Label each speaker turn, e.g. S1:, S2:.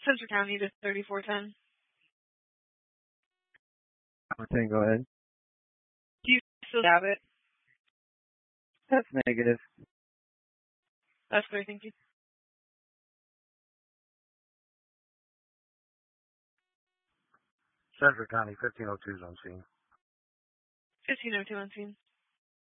S1: Central County to 3410.
S2: Okay, go ahead.
S1: Do you still have it?
S2: That's negative.
S1: That's clear, thank you.
S3: Central County, 1502 is on scene.
S1: 1502 on scene.